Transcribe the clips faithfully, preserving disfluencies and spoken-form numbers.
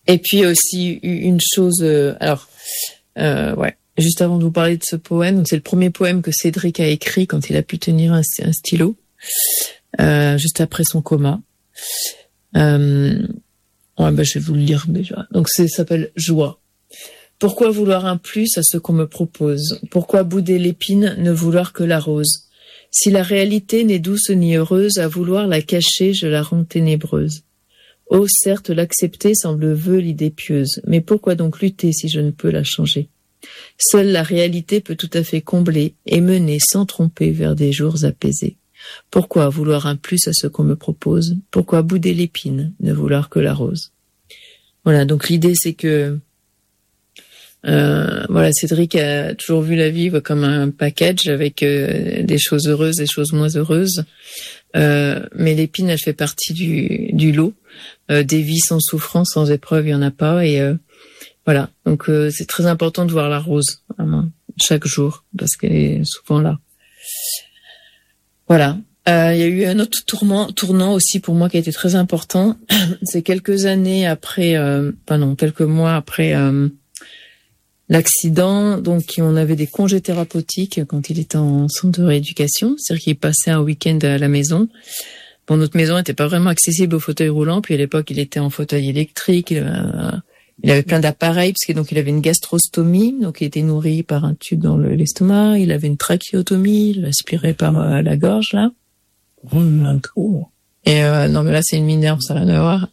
Et puis aussi une chose, euh, alors, euh, ouais, juste avant de vous parler de ce poème, donc c'est le premier poème que Cédric a écrit quand il a pu tenir un, un stylo, euh, juste après son coma. Euh, ouais, bah, je vais vous le lire déjà. Donc c'est, ça s'appelle Joie. Pourquoi vouloir un plus à ce qu'on me propose? Pourquoi bouder l'épine, ne vouloir que la rose? Si la réalité n'est douce ni heureuse, à vouloir la cacher, je la rends ténébreuse. Oh, certes, l'accepter semble vœu l'idée pieuse, mais pourquoi donc lutter si je ne peux la changer? Seule la réalité peut tout à fait combler et mener sans tromper vers des jours apaisés. Pourquoi vouloir un plus à ce qu'on me propose? Pourquoi bouder l'épine, ne vouloir que la rose? Voilà, donc l'idée c'est que euh, voilà, Cédric a toujours vu la vie comme un package avec euh, des choses heureuses, des choses moins heureuses. Euh, mais l'épine, elle fait partie du, du lot. Euh, des vies sans souffrance, sans épreuve, il y en a pas. Et euh, voilà, donc euh, c'est très important de voir la rose vraiment, chaque jour, parce qu'elle est souvent là. Voilà. Euh, il y a eu un autre tournant, tournant aussi pour moi qui a été très important. C'est quelques années après, euh, pardon, quelques mois après euh, l'accident. Donc, on avait des congés thérapeutiques quand il était en centre de rééducation, c'est-à-dire qu'il passait un week-end à la maison. Bon, notre maison n'était pas vraiment accessible au fauteuil roulant, puis à l'époque, il était en fauteuil électrique. Il, euh, il avait plein d'appareils, parce que donc il avait une gastrostomie, donc il était nourri par un tube dans le, l'estomac. Il avait une trachéotomie, il aspirait par euh, la gorge là. Un trou. Et euh, non, mais là c'est une minerve, ça n'a rien à voir.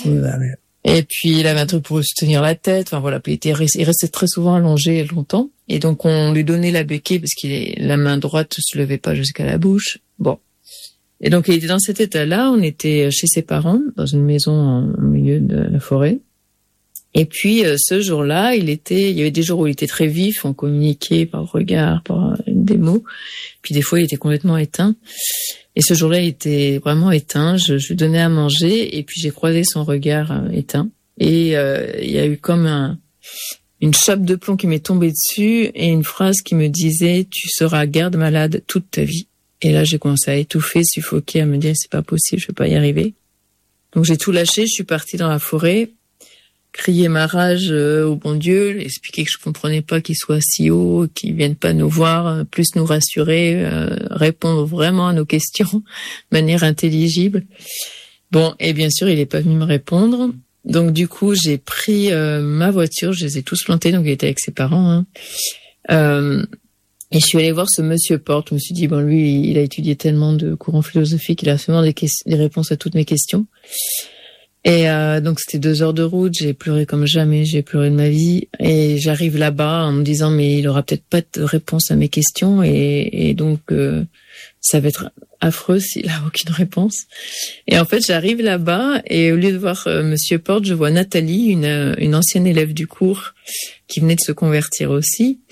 Et puis il avait un truc pour soutenir la tête. Enfin voilà, puis il, était, il restait très souvent allongé longtemps. Et donc on lui donnait la béquille parce qu'il est, la main droite ne se levait pas jusqu'à la bouche. Bon. Et donc il était dans cet état-là. On était chez ses parents dans une maison au milieu de la forêt. Et puis euh, ce jour-là, il était, il y avait des jours où il était très vif, on communiquait par regard, par des mots. Puis des fois, il était complètement éteint. Et ce jour-là, il était vraiment éteint. Je, je lui donnais à manger et puis j'ai croisé son regard euh, éteint. Et euh, il y a eu comme un, une chape de plomb qui m'est tombée dessus et une phrase qui me disait « Tu seras garde-malade toute ta vie ». Et là, j'ai commencé à étouffer, suffoquer, à me dire « C'est pas possible, je vais pas y arriver ». Donc j'ai tout lâché, je suis partie dans la forêt, crier ma rage euh, au bon Dieu, expliquer que je comprenais pas qu'il soit si haut, qu'il vienne pas nous voir, euh, plus nous rassurer, euh, répondre vraiment à nos questions de manière intelligible. Bon, et bien sûr, il est pas venu me répondre. Donc du coup, j'ai pris euh, ma voiture, je les ai tous plantés, donc il était avec ses parents. Hein. Euh, et je suis allée voir ce monsieur Porte. Je me suis dit, bon, lui, il a étudié tellement de courants philosophiques, il a sûrement des, que- des réponses à toutes mes questions. Et euh, donc c'était deux heures de route, j'ai pleuré comme jamais, j'ai pleuré de ma vie. Et j'arrive là-bas en me disant mais il aura peut-être pas de réponse à mes questions et, et donc euh, ça va être affreux s'il a aucune réponse. Et en fait j'arrive là-bas et au lieu de voir euh, Monsieur Porte, je vois Nathalie, une, une ancienne élève du cours qui venait de se convertir aussi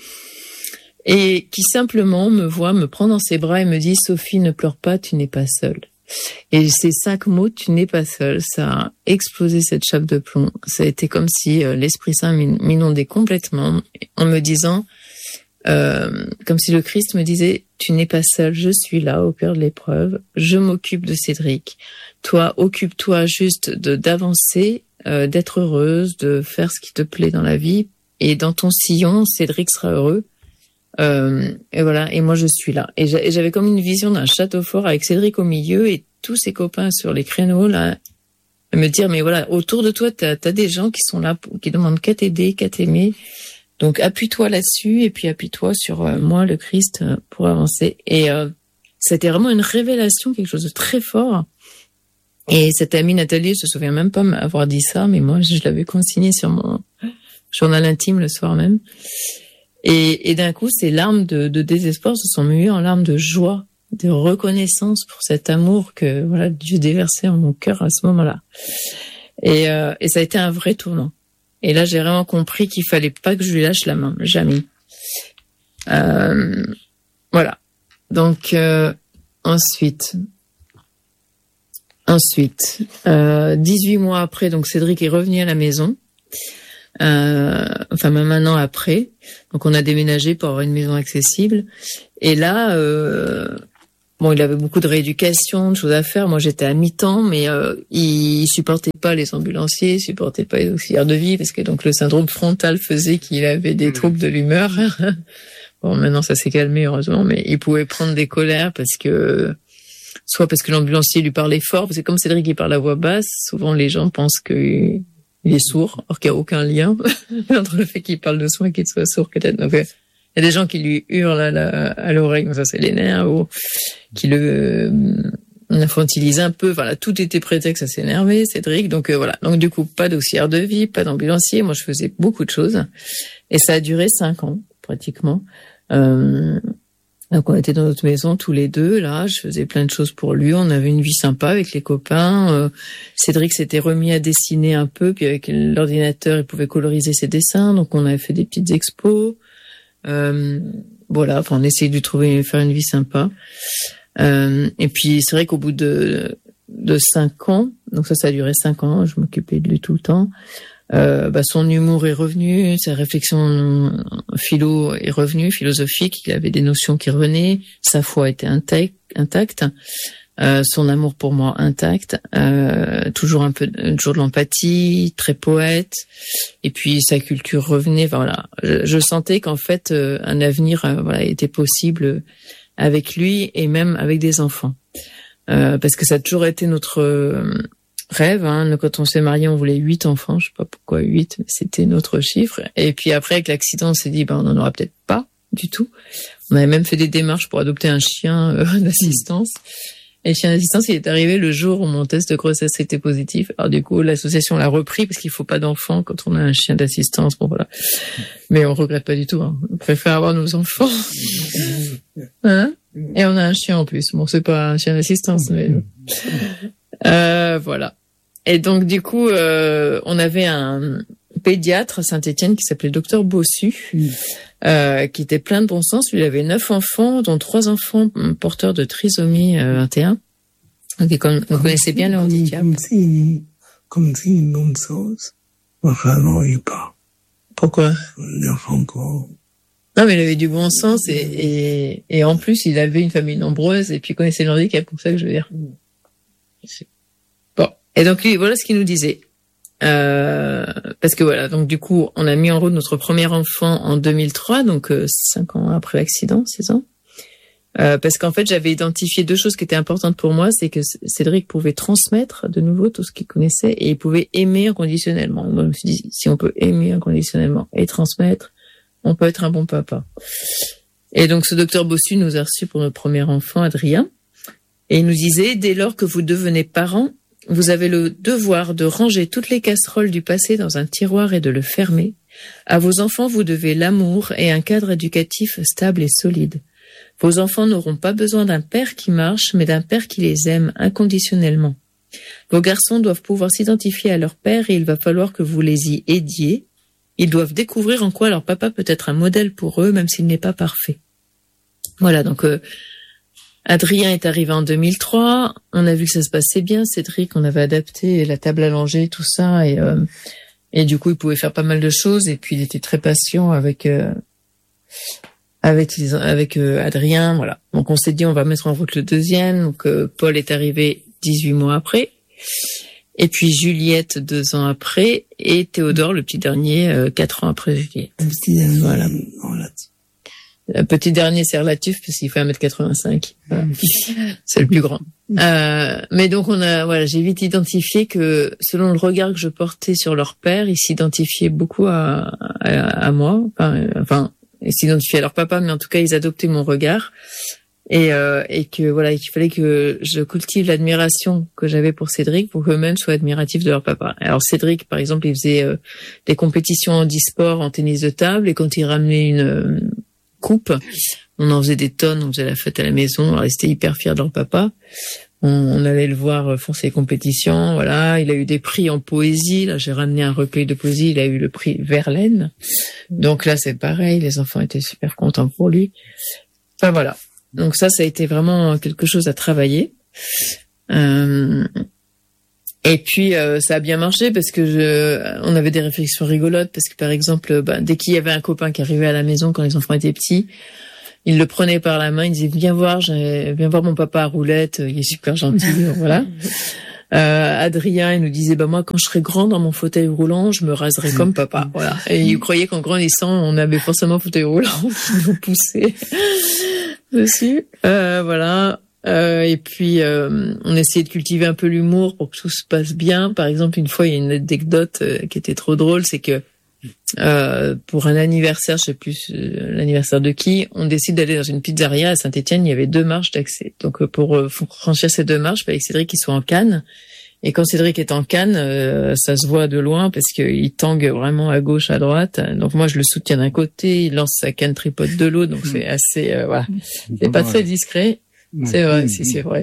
et qui simplement me voit me prend dans ses bras et me dit Sophie ne pleure pas, tu n'es pas seule. Et ces cinq mots, tu n'es pas seul, ça a explosé cette chape de plomb. Ça a été comme si euh, l'Esprit Saint m'inondait complètement en me disant, euh, comme si le Christ me disait, tu n'es pas seul, je suis là au cœur de l'épreuve, je m'occupe de Cédric. Toi, occupe-toi juste de d'avancer, euh, d'être heureuse, de faire ce qui te plaît dans la vie. Et dans ton sillon, Cédric sera heureux. Euh, et voilà, et moi je suis là. Et j'avais comme une vision d'un château fort avec Cédric au milieu et tous ses copains sur les créneaux là, me dire mais voilà, autour de toi t'as as des gens qui sont là, qui demandent qu'à t'aider, qu'à t'aimer. Donc appuie-toi là-dessus et puis appuie-toi sur euh, moi le Christ euh, pour avancer. Et euh, c'était vraiment une révélation, quelque chose de très fort. Et cette amie Nathalie, je me souviens même pas m'avoir dit ça, mais moi je l'avais consigné sur mon journal intime le soir même. Et, et d'un coup, ces larmes de, de désespoir se sont muées en larmes de joie, de reconnaissance pour cet amour que voilà Dieu déversait en mon cœur à ce moment-là. Et, euh, et ça a été un vrai tournant. Et là, j'ai vraiment compris qu'il fallait pas que je lui lâche la main, jamais. Euh, voilà. Donc euh, ensuite, ensuite, euh, dix-huit mois après, donc Cédric est revenu à la maison. Euh, enfin même un an après, donc on a déménagé pour avoir une maison accessible et là euh, bon, il avait beaucoup de rééducation, de choses à faire. Moi, j'étais à mi-temps, mais euh, il supportait pas les ambulanciers, il supportait pas les auxiliaires de vie, parce que donc le syndrome frontal faisait qu'il avait des troubles de l'humeur. Bon, maintenant ça s'est calmé heureusement, mais il pouvait prendre des colères parce que soit parce que l'ambulancier lui parlait fort, parce que comme Cédric il parle à voix basse, souvent les gens pensent qu'il est sourd, alors qu'il n'y a aucun lien entre le fait qu'il parle doucement et qu'il soit sourd peut-être. Donc euh, il y a des gens qui lui hurlent à, la, à l'oreille, ça c'est les nerfs, ou qui le euh, infantilise un peu. Voilà, tout était prétexte à s'énerver, Cédric. Donc euh, voilà. Donc du coup, pas d'auxiliaire de vie, pas d'ambulancier. Moi, je faisais beaucoup de choses, et ça a duré cinq ans pratiquement. Euh, donc on était dans notre maison tous les deux. Là, je faisais plein de choses pour lui. On avait une vie sympa avec les copains. Euh, Cédric s'était remis à dessiner un peu, puis avec l'ordinateur, il pouvait coloriser ses dessins. Donc on avait fait des petites expos. Euh, voilà, enfin, on essayait de lui trouver, faire une vie sympa. Euh, et puis, c'est vrai qu'au bout de, de cinq ans, donc ça, ça a duré cinq ans, je m'occupais de lui tout le temps, euh, bah, son humour est revenu, sa réflexion philo est revenue, philosophique, il avait des notions qui revenaient, sa foi était intacte, intacte. Euh, son amour pour moi intact, euh, toujours un peu, toujours de l'empathie, très poète, et puis sa culture revenait. Enfin, voilà, je, je sentais qu'en fait euh, un avenir, euh, voilà, était possible avec lui et même avec des enfants, euh, parce que ça a toujours été notre euh, rêve. Hein. Quand on s'est mariés, on voulait huit enfants. Je sais pas pourquoi huit, mais c'était notre chiffre. Et puis après, avec l'accident, on s'est dit, ben on en aura peut-être pas du tout. On avait même fait des démarches pour adopter un chien euh, d'assistance. Et le chien d'assistance, il est arrivé le jour où mon test de grossesse était positif. Alors du coup, l'association l'a repris parce qu'il faut pas d'enfants quand on a un chien d'assistance. Bon voilà. Mais on regrette pas du tout. Hein. On préfère avoir nos enfants. Hein? Et on a un chien en plus. Bon, c'est pas un chien d'assistance, mais euh, voilà. Et donc du coup, euh, on avait un pédiatre à Saint-Étienne qui s'appelait docteur Bossu. Mmh. Euh, qui était plein de bon sens. Lui, il avait neuf enfants, dont trois enfants porteurs de trisomie euh, vingt et un. Donc, on, on connaissait bien le handicap. Comme si, comme si une bonne chose. Enfin, non, il pas. Pourquoi? Encore. Non, mais il avait du bon sens et, et, et en plus, il avait une famille nombreuse et puis il connaissait le handicap, pour ça que je veux dire. Bon. Et donc, lui, voilà ce qu'il nous disait. Euh, parce que voilà, donc du coup, on a mis en route notre premier enfant en deux mille trois, donc euh, cinq ans après l'accident, six ans. Euh, parce qu'en fait, j'avais identifié deux choses qui étaient importantes pour moi, c'est que Cédric pouvait transmettre de nouveau tout ce qu'il connaissait et il pouvait aimer inconditionnellement. Donc, je me suis dit, si on peut aimer inconditionnellement et transmettre, on peut être un bon papa. Et donc, ce docteur Bossu nous a reçus pour notre premier enfant, Adrien, et il nous disait, dès lors que vous devenez parents, vous avez le devoir de ranger toutes les casseroles du passé dans un tiroir et de le fermer. À vos enfants, vous devez l'amour et un cadre éducatif stable et solide. Vos enfants n'auront pas besoin d'un père qui marche, mais d'un père qui les aime inconditionnellement. Vos garçons doivent pouvoir s'identifier à leur père et il va falloir que vous les y aidiez. Ils doivent découvrir en quoi leur papa peut être un modèle pour eux, même s'il n'est pas parfait. Voilà, donc... Euh, Adrien est arrivé en deux mille trois, on a vu que ça se passait bien, Cédric, on avait adapté la table à langer, tout ça, et, euh, et du coup, il pouvait faire pas mal de choses, et puis il était très patient avec euh, avec, les, avec euh, Adrien, voilà. Donc on s'est dit, on va mettre en route le deuxième, donc euh, Paul est arrivé dix-huit mois après, et puis Juliette deux ans après, et Théodore, le petit dernier, euh, quatre ans après Juliette. Le petit dernier, voilà. Le petit dernier, c'est relatif parce qu'il fait un mètre quatre-vingt-cinq. C'est le plus grand. Euh, mais donc on a, voilà, j'ai vite identifié que selon le regard que je portais sur leur père, ils s'identifiaient beaucoup à, à, à moi. Enfin, enfin, ils s'identifiaient à leur papa, mais en tout cas, ils adoptaient mon regard. Et, euh, et que voilà, qu'il fallait que je cultive l'admiration que j'avais pour Cédric pour qu'eux-mêmes soient admiratifs de leur papa. Alors Cédric, par exemple, il faisait euh, des compétitions en e-sport, en tennis de table, et quand il ramenait une euh, coupe, on en faisait des tonnes, on faisait la fête à la maison, alors ils étaient hyper fiers de leur papa. On, on allait le voir faire ses compétitions, voilà. Il a eu des prix en poésie, là j'ai ramené un recueil de poésie, il a eu le prix Verlaine. Donc là c'est pareil, les enfants étaient super contents pour lui. Enfin voilà. Donc ça, ça a été vraiment quelque chose à travailler. Euh, et puis euh, ça a bien marché parce que je, on avait des réflexions rigolotes parce que par exemple, bah, dès qu'il y avait un copain qui arrivait à la maison quand les enfants étaient petits, il le prenait par la main, il disait viens voir, viens voir mon papa à roulette, il est super gentil, voilà. Euh, Adrien, il nous disait bah moi quand je serai grand dans mon fauteuil roulant, je me raserai comme papa, voilà. Et il croyait qu'en grandissant, on avait forcément un fauteuil roulant qui nous poussait dessus, euh, voilà. Euh, et puis euh, on essayait de cultiver un peu l'humour pour que tout se passe bien. Par exemple, une fois, il y a une anecdote euh, qui était trop drôle, c'est que euh, pour un anniversaire, je sais plus euh, l'anniversaire de qui, on décide d'aller dans une pizzeria à Saint-Étienne. Il y avait deux marches d'accès. Donc euh, pour euh, franchir ces deux marches, il fallait que Cédric il soit en canne. Et quand Cédric est en canne, euh, ça se voit de loin parce qu'il tangue vraiment à gauche, à droite. Donc moi, je le soutiens d'un côté, il lance sa canne tripote de l'autre. Donc c'est assez, euh, voilà, c'est pas très discret. C'est vrai, si c'est vrai.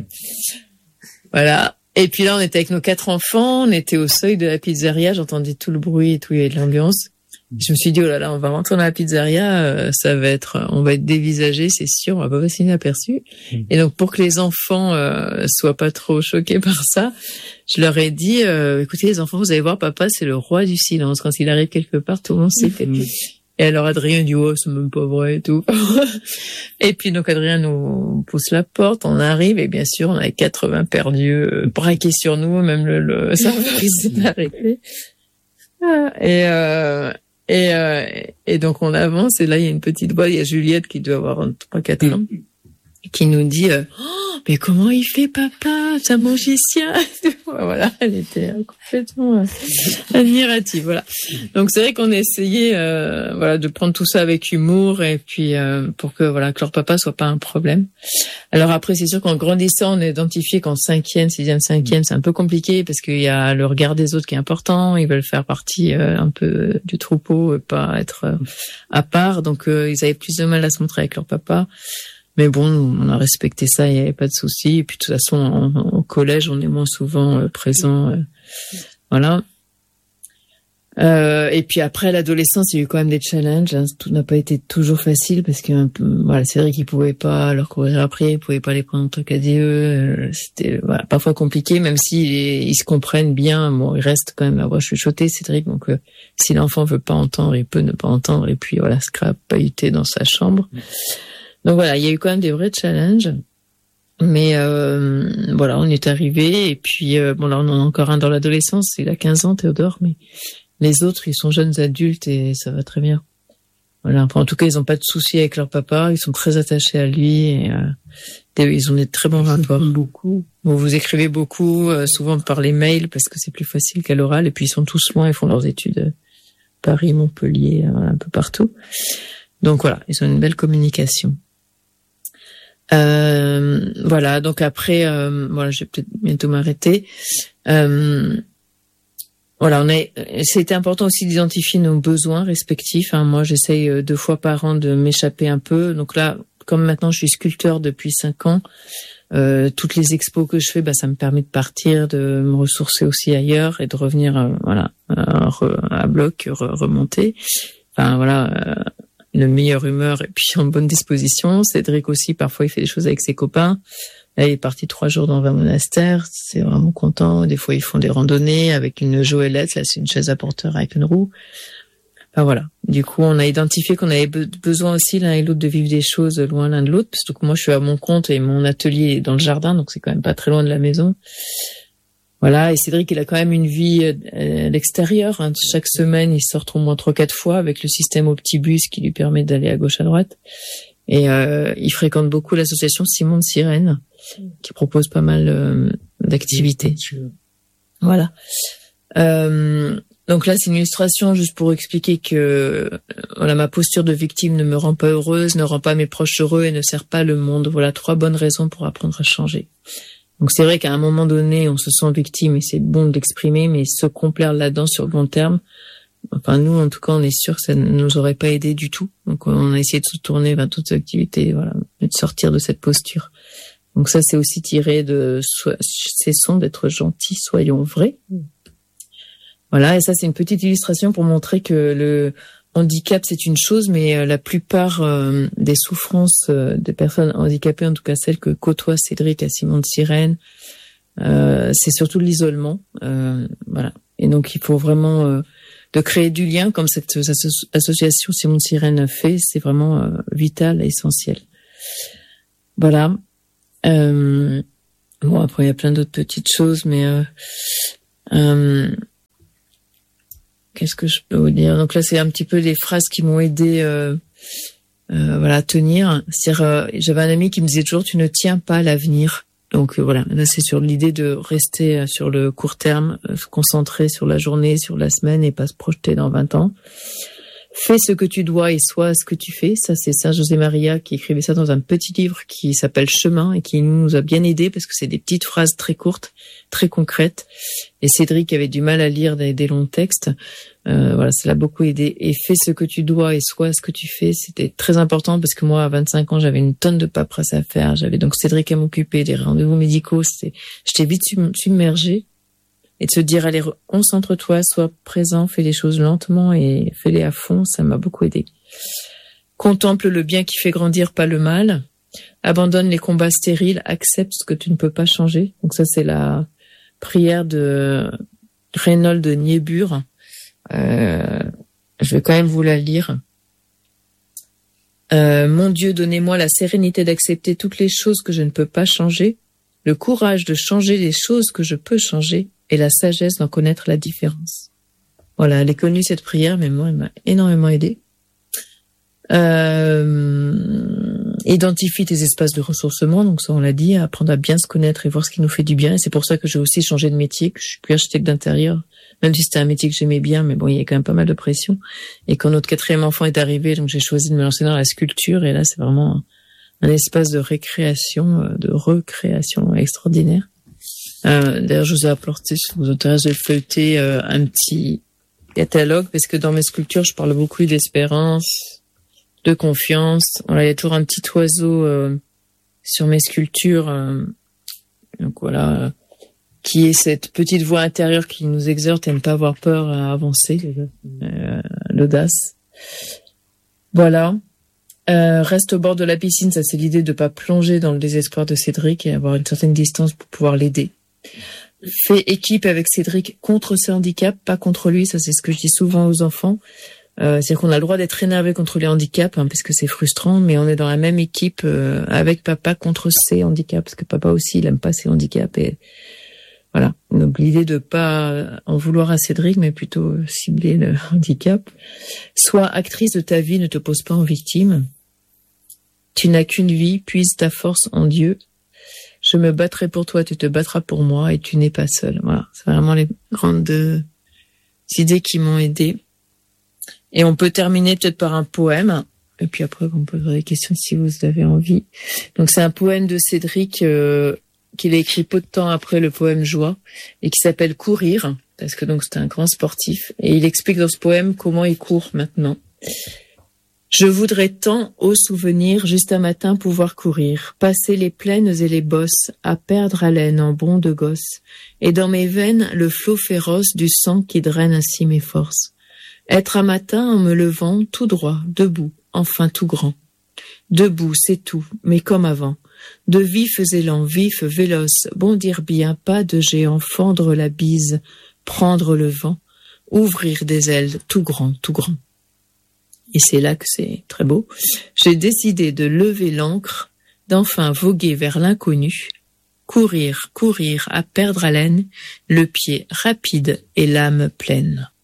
Voilà. Et puis là, on était avec nos quatre enfants, on était au seuil de la pizzeria, j'entendais tout le bruit et tout, il y avait de l'ambiance. Je me suis dit, oh là là, on va rentrer dans la pizzeria, euh, ça va être, on va être dévisagé, c'est sûr, on va pas passer inaperçu. Mmh. Et donc, pour que les enfants euh, soient pas trop choqués par ça, je leur ai dit, euh, écoutez les enfants, vous allez voir, papa, c'est le roi du silence. Quand il arrive quelque part, tout le monde s'éteint. Mmh. Et alors Adrien dit oh c'est même pas vrai et tout. Et puis donc Adrien nous pousse la porte, on arrive et bien sûr on avait quatre-vingts perdus euh, braqués sur nous, même le, le serveur il s'est arrêté. Et euh, et euh, et donc on avance et là il y a une petite voix, il y a Juliette qui doit avoir trois quatre ans qui nous dit euh, oh, mais comment il fait papa, c'est un magicien. Voilà, elle était complètement euh, admirative, voilà. Donc c'est vrai qu'on a essayé euh, voilà de prendre tout ça avec humour et puis euh, pour que voilà que leur papa soit pas un problème. Alors après c'est sûr qu'en grandissant on a identifié qu'en cinquième, sixième, cinquième c'est un peu compliqué parce qu'il y a le regard des autres qui est important, ils veulent faire partie euh, un peu du troupeau et pas être euh, à part, donc euh, ils avaient plus de mal à se montrer avec leur papa. Mais bon, on a respecté ça, il n'y avait pas de souci. Et puis de toute façon, au collège, on est moins souvent euh, présent, euh, voilà. Euh, et puis après l'adolescence, il y a eu quand même des challenges. Hein. Tout n'a pas été toujours facile parce que un peu, voilà, c'est vrai qu'ils pouvaient pas leur courir après, ils pouvaient pas les prendre en truc à des eux. C'était voilà, parfois compliqué, même s'ils ils se comprennent bien. Bon, ils restent quand même à voix chuchotée, Cédric. Donc euh, si l'enfant veut pas entendre, il peut ne pas entendre. Et puis voilà, se crapahuter dans sa chambre. Donc voilà, il y a eu quand même des vrais challenges, mais euh, voilà, on est arrivé et puis euh, bon là on en a encore un dans l'adolescence, il a quinze ans Théodore, mais les autres ils sont jeunes adultes et ça va très bien. Voilà, enfin, en tout cas ils ont pas de soucis avec leur papa, ils sont très attachés à lui et euh, ils ont des très bons rapports. Beaucoup. Vous vous écrivez beaucoup, euh, souvent par les mails parce que c'est plus facile qu'à l'oral et puis ils sont tous loin, ils font leurs études à Paris, Montpellier, un peu partout. Donc voilà, ils ont une belle communication. Euh, voilà, donc après, euh, voilà, je vais peut-être bientôt m'arrêter. Euh, voilà, on a, c'était important aussi d'identifier nos besoins respectifs. Hein. Moi, j'essaye deux fois par an de m'échapper un peu. Donc là, comme maintenant je suis sculpteur depuis cinq ans, euh, toutes les expos que je fais, bah, ça me permet de partir, de me ressourcer aussi ailleurs et de revenir, euh, voilà, à, à bloc, remonter. Enfin, voilà. Euh, de meilleure humeur et puis en bonne disposition. Cédric aussi, parfois, il fait des choses avec ses copains. Là, il est parti trois jours dans un monastère. C'est vraiment content. Des fois, ils font des randonnées avec une joëlette. Là, c'est une chaise à porteur avec une roue. Enfin, voilà. Du coup, on a identifié qu'on avait besoin aussi l'un et l'autre de vivre des choses loin l'un de l'autre. Parce que moi, je suis à mon compte et mon atelier est dans le jardin, donc c'est quand même pas très loin de la maison. Voilà, et Cédric, il a quand même une vie à l'extérieur. Hein. Chaque semaine, il sort au moins trois, quatre fois avec le système Optibus qui lui permet d'aller à gauche, à droite. Et euh, il fréquente beaucoup l'association Simon de Sirène, qui propose pas mal euh, d'activités. Voilà. Euh, donc là, c'est une illustration juste pour expliquer que voilà, ma posture de victime ne me rend pas heureuse, ne rend pas mes proches heureux et ne sert pas le monde. Voilà trois bonnes raisons pour apprendre à changer. Donc c'est vrai qu'à un moment donné, on se sent victime et c'est bon de l'exprimer, mais se complaire là-dedans sur le long terme, enfin nous en tout cas, on est sûr que ça ne nous aurait pas aidé du tout. Donc on a essayé de se tourner vers toutes les activités, voilà, et de sortir de cette posture. Donc ça, c'est aussi tiré de so- cessons d'être gentils, soyons vrais. Voilà, et ça c'est une petite illustration pour montrer que le handicap c'est une chose, mais la plupart euh, des souffrances euh, des personnes handicapées, en tout cas celles que côtoie Cédric à Simon de Sirène, euh, c'est surtout l'isolement, euh, voilà. Et donc il faut vraiment euh, de créer du lien comme cette asso- association Simone Sirène fait, c'est vraiment euh, vital et essentiel. Voilà. Euh, bon, après, il y a plein d'autres petites choses, mais euh, euh, qu'est-ce que je peux vous dire? Donc là, c'est un petit peu les phrases qui m'ont aidé euh, euh, voilà, à tenir. C'est-à-dire, euh, j'avais un ami qui me disait toujours, tu ne tiens pas l'avenir. Donc euh, voilà, là c'est sur l'idée de rester euh, sur le court terme, euh, se concentrer sur la journée, sur la semaine et pas se projeter dans vingt ans. Fais ce que tu dois et sois ce que tu fais. Ça, c'est Saint José Maria qui écrivait ça dans un petit livre qui s'appelle Chemin et qui nous a bien aidés parce que c'est des petites phrases très courtes, très concrètes. Et Cédric avait du mal à lire des, des longs textes. Euh, voilà, ça l'a beaucoup aidé. Et fais ce que tu dois et sois ce que tu fais. C'était très important parce que moi, à vingt-cinq ans, j'avais une tonne de paperasse à faire. J'avais donc Cédric à m'occuper, des rendez-vous médicaux. C'était, j'étais vite submergée. Et de se dire, allez, concentre-toi, sois présent, fais les choses lentement et fais-les à fond, ça m'a beaucoup aidé. Contemple le bien qui fait grandir, pas le mal. Abandonne les combats stériles, accepte ce que tu ne peux pas changer. Donc ça, c'est la prière de Reynold de Niebuhr. Euh, je vais quand même vous la lire. Euh, mon Dieu, donnez-moi la sérénité d'accepter toutes les choses que je ne peux pas changer, le courage de changer les choses que je peux changer, et la sagesse d'en connaître la différence. Voilà, elle est connue cette prière, mais moi, elle m'a énormément aidée. Euh, identifie tes espaces de ressourcement, donc ça on l'a dit, apprendre à bien se connaître et voir ce qui nous fait du bien. Et c'est pour ça que j'ai aussi changé de métier, que je suis plus architecte d'intérieur, même si c'était un métier que j'aimais bien, mais bon, il y a quand même pas mal de pression. Et quand notre quatrième enfant est arrivé, donc j'ai choisi de me lancer dans la sculpture, et là c'est vraiment un espace de récréation, de recréation extraordinaire. Euh, d'ailleurs, je vous ai apporté, si ça vous intéresse de feuilleter, euh, un petit catalogue, parce que dans mes sculptures, je parle beaucoup d'espérance, de confiance. Voilà, il y a toujours un petit oiseau euh, sur mes sculptures. Euh, donc voilà, euh, qui est cette petite voix intérieure qui nous exhorte à ne pas avoir peur à avancer, euh, l'audace. Voilà. Euh, reste au bord de la piscine, ça c'est l'idée de pas plonger dans le désespoir de Cédric et avoir une certaine distance pour pouvoir l'aider. Fais équipe avec Cédric contre ce handicap, pas contre lui, ça c'est ce que je dis souvent aux enfants. Euh, c'est-à-dire qu'on a le droit d'être énervé contre les handicaps, hein, parce que c'est frustrant, mais on est dans la même équipe euh, avec papa contre ses handicaps, parce que papa aussi il aime pas ses handicaps. Et voilà, donc l'idée de pas en vouloir à Cédric, mais plutôt cibler le handicap. Sois actrice de ta vie, ne te pose pas en victime. Tu n'as qu'une vie, puise ta force en Dieu. Je me battrai pour toi, tu te battras pour moi et tu n'es pas seul. Voilà, c'est vraiment les grandes euh, idées qui m'ont aidé. Et on peut terminer peut-être par un poème. Et puis après, on posera des questions si vous avez envie. Donc c'est un poème de Cédric euh, qu'il a écrit peu de temps après le poème Joie et qui s'appelle Courir, parce que donc c'est un grand sportif. Et il explique dans ce poème comment il court maintenant. Je voudrais tant, ô souvenir, juste un matin pouvoir courir, passer les plaines et les bosses, à perdre haleine en bond de gosse, et dans mes veines le flot féroce du sang qui draine ainsi mes forces. Être un matin en me levant tout droit, debout, enfin tout grand. Debout, c'est tout, mais comme avant. De vifs élans, vifs, véloces, bondir bien, pas de géant, fendre la bise, prendre le vent, ouvrir des ailes tout grand, tout grand. Et c'est là que c'est très beau. J'ai décidé de lever l'ancre, d'enfin voguer vers l'inconnu, courir, courir, à perdre haleine, le pied rapide et l'âme pleine.